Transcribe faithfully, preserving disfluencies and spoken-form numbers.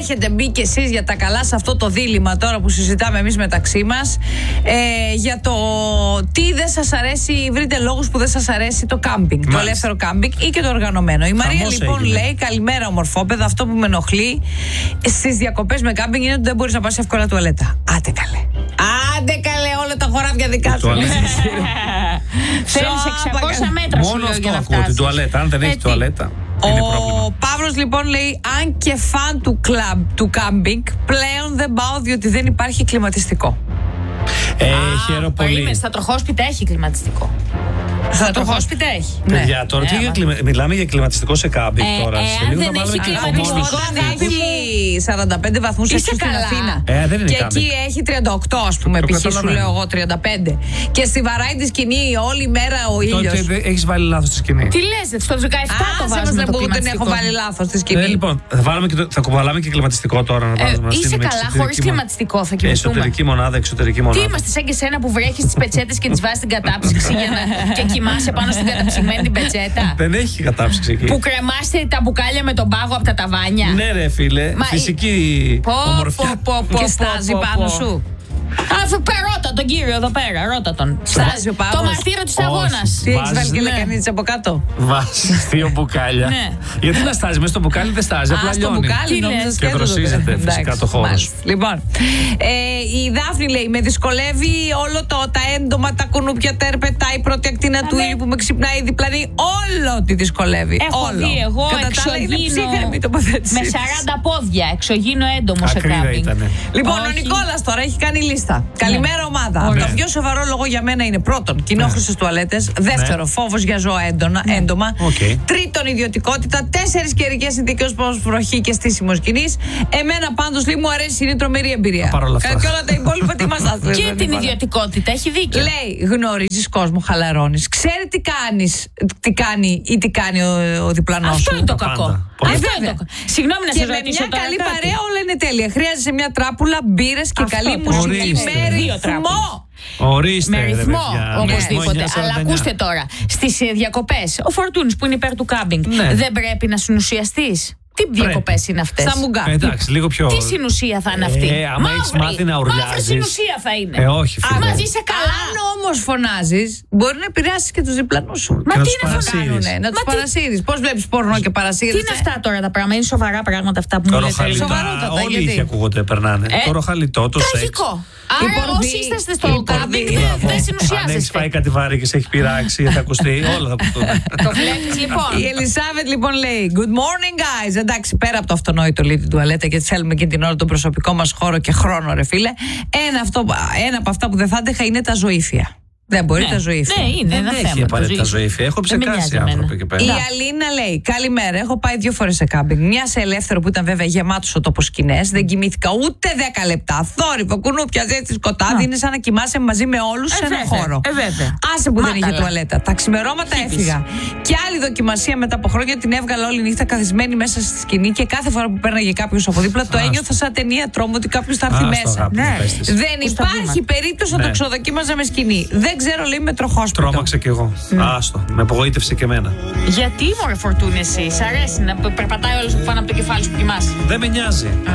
έχετε μπει κι εσείς για τα καλά σε αυτό το δίλημμα τώρα που συζητάμε εμείς μεταξύ μας, ε, για το τι δεν σας αρέσει, βρείτε λόγους που δεν σας αρέσει το κάμπινγκ, το ελεύθερο κάμπινγκ ή και το οργανωμένο. Η Μαρία Χαμός λοιπόν έγινε. λέει: καλημέρα, ομορφόπεδα. Αυτό που με ενοχλεί στις διακοπές με κάμπινγκ είναι ότι δεν μπορείς να πας εύκολα τουαλέτα. Άντε καλέ. Άντε καλέ, όλα τα χωράφια δικά σου. Θέλεις εξακόσια μέτρα σου Μόνο λέω, αυτό για να ακούω, την φτάσεις. τουαλέτα. Αν δεν έχει Έτσι. τουαλέτα, είναι πρόβλημα. Ο Παύλος λοιπόν λέει: αν και φαν του κλαμπ, του κάμπινγκ, πλέον δεν πάω διότι δεν υπάρχει κλιματιστικό. Έχει Α, αεροπολί. περίμενε, στα τροχόσπιτα έχει κλιματιστικό. Στα τροχόσπιτα έχει. Παιδιά, τώρα τι Ε, για μα- κλιμα... μιλάμε για κλιματιστικό σε κάμπινγκ Ε, τώρα. ε, Σε αν λίγο δεν θα βάλουμε έχει και κλιματιστικό, χωμόνους. θα Αν έχει σαράντα πέντε βαθμούς Είσαι έξω στην καλά. Αθήνα. Ε, δεν είναι και κάμπινγκ. εκεί έχει τριάντα οκτώ, ας πούμε, Το π.χ. σου καταλαβαίνω. λέω εγώ τριάντα πέντε. Και στη βαράει τη σκηνή όλη μέρα ο ήλιος. Τότε έχεις βάλει λάθος στη σκηνή. Τι λες, στο δεκαεπτά το Άσε μας βάζουμε να το πω ότι δεν έχω κλιματιστικό. βάλει λάθος στη σκηνή. Ε, λοιπόν, θα, βάλουμε και το, θα κουβαλάμε και κλιματιστικό τώρα να Ε, βάζουμε. να είσαι στείλουμε καλά, εξωτερική χωρίς μονάδα. κλιματιστικό θα κοιμηθούμε. Εσωτερική μονάδα, εξωτερική Τι μονάδα. είμαστε σαν και σένα που βρέχεις τις πετσέτες και τις βάζεις στην κατάψυξη για να... και κοιμάσαι πάνω στην καταψυγμένη την πετσέτα. Δεν έχει κατάψυξη εκεί. Που κρεμάστε τα μπουκάλια με τον πάγο από τα ταβάνια. Ναι, ρε φίλε, Μα φυσική Πω, ομορφιά. πω, πω, πω, Και στάζει πω, πάνω πω. σου. Αφού ρώτα τον κύριο εδώ πέρα, ρώτα τον. Στάζει ο πάγος. Το μαρτύριο της αγώνας. Τι έχεις Βάζεις, βάλει και ναι. λεκανίτσα από κάτω. Βάζεις δύο μπουκάλια. Ναι. Γιατί να στάζει μέσα στο μπουκάλι, δεν στάζει, απλά Α, στο λιώνει. μπουκάλι Τι νόμιζα λες. σκέτο Και το δροσίζεται πέρα. φυσικά Εντάξει, το χώρος. μάλιστα. Λοιπόν, ε, η Δάφνη λέει: με δυσκολεύει όλο το, τα έντομα, τα κουνούπια, τα ερπετά, η πρώτη ακτίνα του ναι. ήλιου που με ξυπνάει διπλανή. Όλο τη δυσκολεύει. Έχω όλο. δει εγώ Κατά τα άλλα, είναι εξωγήινο ψύχρεμη η τοποθέτησή με της. σαράντα πόδια, εξωγήινο έντομο σε Ακρίδα κάμπινγκ. ήτανε. Λοιπόν, Όχι. ο Νικόλας τώρα έχει κάνει λίστα. Καλημέρα, ομάδα. Ωραία. Το πιο σοβαρό λόγο για μένα είναι πρώτον, κοινόχρηστες τουαλέτες. Δεύτερο, φόβος για ζώα έντονα, έντομα. Οκ. Τρίτον, ιδιωτικότητα. Τέσσερις καιρικές συνθήκες όπως βροχή και στήσιμο σκηνής. Εμένα πάντως λέει μου αρέσει, είναι τρομερή εμπειρία. Παρ' όλα αυτά. Και όλα τα υπόλοιπα τι μας άθλιζε. Και την ιδιωτικότητα, έχει δίκιο. Λέει, γνωρίζεις κόσμο, χαλαρώνεις. Ξέρει τι κάνεις, τι κάνει ή τι κάνει ο, ο διπλανός Αυτό σου. είναι το Τα κακό. πάντα. Πολύ. Αυτό Ε, είναι το βέβαια. κακό. Συγγνώμη να Και σε με ρωτήσω μια τώρα καλή κάτι. παρέα όλα είναι τέλεια. Χρειάζεσαι μια τράπουλα, μπύρες και Αυτό καλή το μουσική ορίστε. με Δύο ρυθμό. τράπουλες. Ορίστε. Με ρε, ρυθμό, παιδιά. οπωσδήποτε. Ναι. Αλλά ακούστε τώρα, στις διακοπές, ο Φορτούνης που είναι υπέρ του κάμπινγκ, Ναι. δεν πρέπει να συνουσιαστείς. Τι διακοπές είναι αυτές? Σαν μουγκά. Ε, Εντάξει, λίγο πιο. Τι συνουσία θα είναι αυτή? Ε, άμα έχεις Μαύρη. μάθει να Μαύρη ουρλιάζεις. συνουσία θα είναι. Ε, όχι, φίλε. Μαζί σε καλά. Αν όμως φωνάζεις, μπορεί να επηρεάσει και τους διπλανούς σου. Μα Και να τι τους είναι παρασύρεις. φωνάνουνε? Ναι, να τους Μα τι- παρασύρεις. Πώς βλέπεις πόρνο και παρασύρεις? Τι είναι αυτά τώρα τα πράγματα? Είναι σοβαρά πράγματα αυτά που μου λέτε. Κοροχαλιτά. Σοβαρότατα, Όλοι γιατί? είχε ακούγονται, περνάνε. Ε, Κοροχαλιτό, το σεξ. Τραγικό. Η Άρα πορδί, όσοι είστε η στο πορδί, κάμπινγκ μπράβο. δεν- δεν Αν έχει συνουσιάζεστε. φάει κάτι βάρη και σε έχει πειράξει, θα ακουστεί. Όλα θα ακουστούν. Το βλέπεις λοιπόν. Η Ελισάβετ λοιπόν λέει Good morning guys. Εντάξει, πέρα από το αυτονόητο λέει την τουαλέτα, γιατί θέλουμε και την ώρα τον προσωπικό μας χώρο και χρόνο, ρε φίλε. Ένα, αυτό, ένα από αυτά που δεν θα άντεχα είναι τα ζωήφια. Δεν μπορεί Ναι. τα ζωήφια. Ναι, είναι ένα Δεν θέμα. έχει το απαραίτητα ζωή. ζωήφια. Έχω Δεν με ψεκάσει νοιάζει εμένα. άνθρωποι εκεί πέρα. Η Αλίνα λέει: καλημέρα. Έχω πάει δύο φορές σε κάμπινγκ. Μια σε ελεύθερο που ήταν βέβαια γεμάτο ο τόπο σκηνές. Δεν κοιμήθηκα ούτε δέκα λεπτά. Θόρυβο, κουνούπια, ζέστη, σκοτάδι. Είναι σαν να κοιμάσαι μαζί με όλους σε Ε, ένα βέβαια, χώρο. ε, βέβαια. Άσε που δεν Μάταλα. είχε τουαλέτα. Τα ξημερώματα έφυγα. Και άλλη δοκιμασία μετά από χρόνια την έβγαλα όλη νύχτα καθισμένη μέσα στη σκηνή και κάθε φορά που πέρναγε κάποιο από δίπλα το ένιωθα σαν ταινία τρόμου ότι κάποιο θα έρθει Άστο, μέσα. αγάπη μου, Ναι. πες της. Δεν Πού στα υπάρχει βήματα. περίπτωση να Ναι. το ξοδοκίμαζα με σκηνή. Δεν ξέρω, λέει, με τροχόσπιτο. Τρώμαξα κι εγώ. Άστο. Με απογοήτευσε και εμένα. Γιατί μωρέ Φορτούνη εσύ, σ' αρέσει να περπατάει όλος πάνω από το κεφάλι σου που κοιμάσαι? Δεν με νοιάζει.